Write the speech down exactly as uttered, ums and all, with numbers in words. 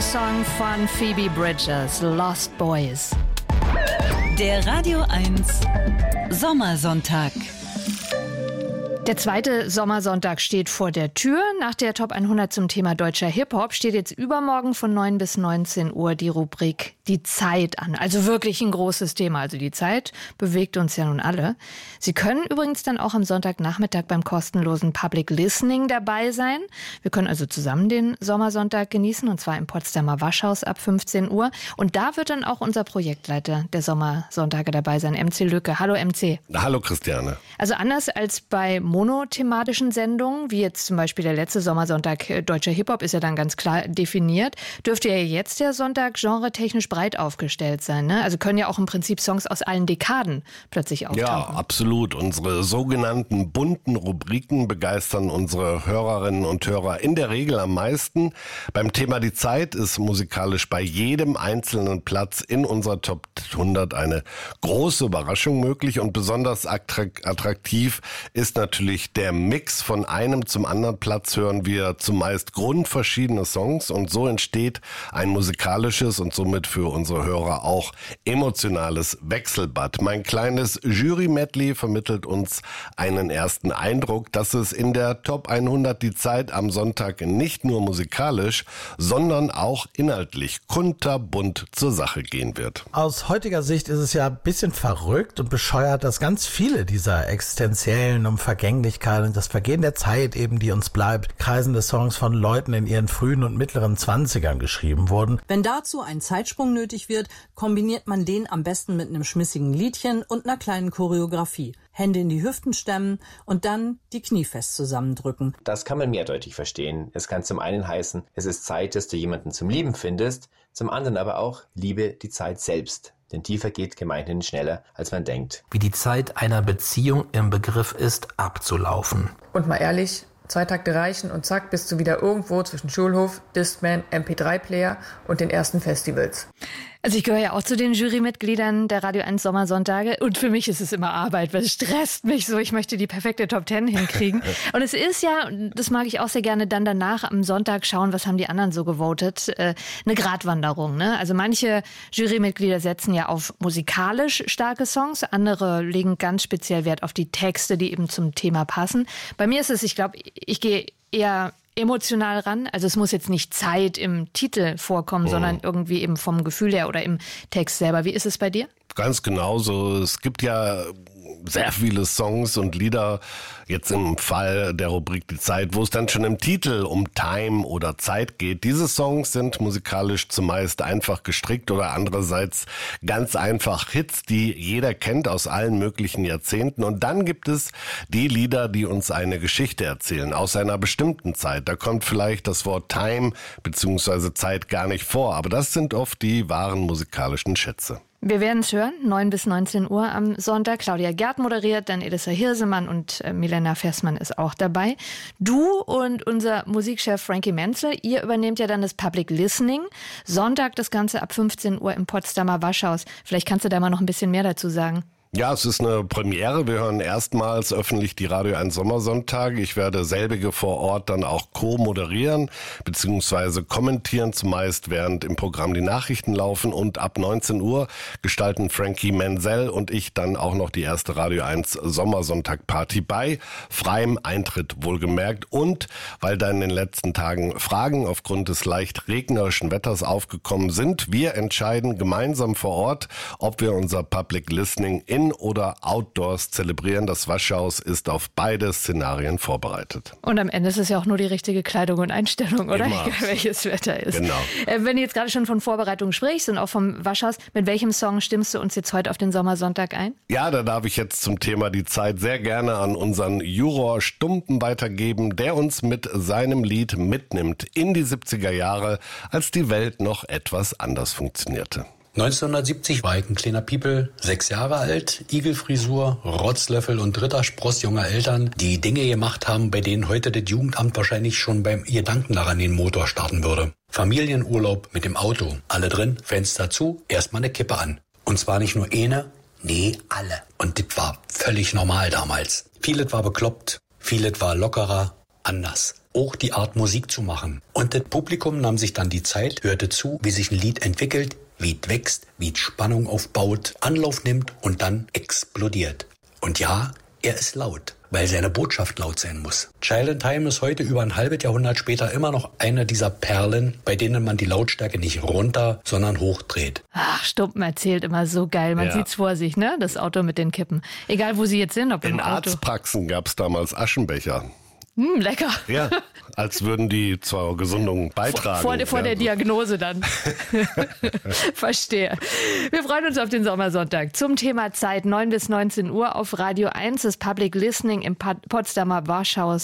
Song von Phoebe Bridgers, Lost Boys. Der Radio eins Sommersonntag. Der zweite Sommersonntag steht vor der Tür. Nach der Top hundert zum Thema deutscher Hip-Hop steht jetzt übermorgen von neun bis neunzehn Uhr die Rubrik Die Zeit an. Also wirklich ein großes Thema. Also die Zeit bewegt uns ja nun alle. Sie können übrigens dann auch am Sonntagnachmittag beim kostenlosen Public Listening dabei sein. Wir können also zusammen den Sommersonntag genießen, und zwar im Potsdamer Waschhaus ab fünfzehn Uhr. Und da wird dann auch unser Projektleiter der Sommersonntage dabei sein, M C Lücke. Hallo M C. Hallo Christiane. Also anders als bei monothematischen Sendungen, wie jetzt zum Beispiel der letzte Sommersonntag äh, deutscher Hip-Hop, ist ja dann ganz klar definiert, dürfte ja jetzt der Sonntag genretechnisch breit aufgestellt sein, ne? Also können ja auch im Prinzip Songs aus allen Dekaden plötzlich auftauchen. Ja, absolut. Unsere sogenannten bunten Rubriken begeistern unsere Hörerinnen und Hörer in der Regel am meisten. Beim Thema Die Zeit ist musikalisch bei jedem einzelnen Platz in unserer Top hundert eine große Überraschung möglich, und besonders attraktiv ist natürlich der Mix. Von einem zum anderen Platz hören wir zumeist grundverschiedene Songs, und so entsteht ein musikalisches und somit für unsere Hörer auch emotionales Wechselbad. Mein kleines Jury-Medley vermittelt uns einen ersten Eindruck, dass es in der Top hundert Die Zeit am Sonntag nicht nur musikalisch, sondern auch inhaltlich kunterbunt zur Sache gehen wird. Aus heutiger Sicht ist es ja ein bisschen verrückt und bescheuert, dass ganz viele dieser existenziellen um Vergänglichkeit und das Vergehen der Zeit eben, die uns bleibt, kreisende Songs von Leuten in ihren frühen und mittleren Zwanzigern geschrieben wurden. Wenn dazu ein Zeitsprung nötig wird, kombiniert man den am besten mit einem schmissigen Liedchen und einer kleinen Choreografie. Hände in die Hüften stemmen und dann die Knie fest zusammendrücken. Das kann man mehrdeutig verstehen. Es kann zum einen heißen, es ist Zeit, dass du jemanden zum Lieben findest, zum anderen aber auch, liebe die Zeit selbst. Denn die vergeht gemeinhin schneller, als man denkt. Wie die Zeit einer Beziehung im Begriff ist, abzulaufen. Und mal ehrlich, zwei Takte reichen und zack, bist du wieder irgendwo zwischen Schulhof, Discman, M P drei Player und den ersten Festivals. Also ich gehöre ja auch zu den Jurymitgliedern der Radio eins Sommersonntage, und für mich ist es immer Arbeit, weil es stresst mich so. Ich möchte die perfekte Top Ten hinkriegen. Und es ist ja, das mag ich auch sehr gerne, dann danach am Sonntag schauen, was haben die anderen so gewotet, äh, eine Gratwanderung, ne? Also manche Jurymitglieder setzen ja auf musikalisch starke Songs, andere legen ganz speziell Wert auf die Texte, die eben zum Thema passen. Bei mir ist es, ich glaube, ich gehe eher emotional ran. Also es muss jetzt nicht Zeit im Titel vorkommen, oh. sondern irgendwie eben vom Gefühl her oder im Text selber. Wie ist es bei dir? Ganz genauso. Es gibt ja sehr viele Songs und Lieder, jetzt im Fall der Rubrik Die Zeit, wo es dann schon im Titel um Time oder Zeit geht. Diese Songs sind musikalisch zumeist einfach gestrickt oder andererseits ganz einfach Hits, die jeder kennt aus allen möglichen Jahrzehnten. Und dann gibt es die Lieder, die uns eine Geschichte erzählen aus einer bestimmten Zeit. Da kommt vielleicht das Wort Time bzw. Zeit gar nicht vor, aber das sind oft die wahren musikalischen Schätze. Wir werden es hören, neun bis neunzehn Uhr am Sonntag. Claudia Gerd moderiert, dann Elissa Hirsemann und äh, Milena Versmann ist auch dabei. Du und unser Musikchef Frankie Menzel, ihr übernehmt ja dann das Public Listening. Sonntag das Ganze ab fünfzehn Uhr im Potsdamer Waschhaus. Vielleicht kannst du da mal noch ein bisschen mehr dazu sagen. Ja, es ist eine Premiere. Wir hören erstmals öffentlich die Radio eins Sommersonntage. Ich werde selbige vor Ort dann auch co-moderieren bzw. kommentieren, zumeist während im Programm die Nachrichten laufen. Und ab neunzehn Uhr gestalten Frankie Menzel und ich dann auch noch die erste Radio eins Sommersonntag-Party bei freiem Eintritt wohlgemerkt. Und weil da in den letzten Tagen Fragen aufgrund des leicht regnerischen Wetters aufgekommen sind, wir entscheiden gemeinsam vor Ort, ob wir unser Public Listening in oder outdoors zelebrieren. Das Waschhaus ist auf beide Szenarien vorbereitet. Und am Ende ist es ja auch nur die richtige Kleidung und Einstellung, oder? Immer. Egal welches Wetter ist. Genau. Äh, wenn du jetzt gerade schon von Vorbereitung sprichst und auch vom Waschhaus, mit welchem Song stimmst du uns jetzt heute auf den Sommersonntag ein? Ja, da darf ich jetzt zum Thema Die Zeit sehr gerne an unseren Juror Stumpen weitergeben, der uns mit seinem Lied mitnimmt in die siebziger Jahre, als die Welt noch etwas anders funktionierte. neunzehnhundertsiebzig war ich ein kleiner Piepel, sechs Jahre alt, Igelfrisur, Rotzlöffel und dritter Spross junger Eltern, die Dinge gemacht haben, bei denen heute das Jugendamt wahrscheinlich schon beim Gedanken daran den Motor starten würde. Familienurlaub mit dem Auto, alle drin, Fenster zu, erstmal eine Kippe an. Und zwar nicht nur eine, nee, alle. Und das war völlig normal damals. Vieles war bekloppt, vieles war lockerer, anders. Auch die Art Musik zu machen. Und das Publikum nahm sich dann die Zeit, hörte zu, wie sich ein Lied entwickelt, wie es wächst, wie es Spannung aufbaut, Anlauf nimmt und dann explodiert. Und ja, er ist laut, weil seine Botschaft laut sein muss. Child in Time ist heute über ein halbes Jahrhundert später immer noch eine dieser Perlen, bei denen man die Lautstärke nicht runter, sondern hochdreht. Ach, Stumpen erzählt immer so geil. Man Ja. sieht's vor sich, ne? Das Auto mit den Kippen. Egal, wo sie jetzt sind, ob im In Auto. Arztpraxen gab es damals Aschenbecher. Hm, lecker. Ja, als würden die zur Gesundung beitragen. Vor, vor, vor ja, der so. Diagnose dann. Verstehe. Wir freuen uns auf den Sommersonntag. Zum Thema Zeit, neun bis neunzehn Uhr auf Radio eins, das Public Listening im Potsdamer Warschauer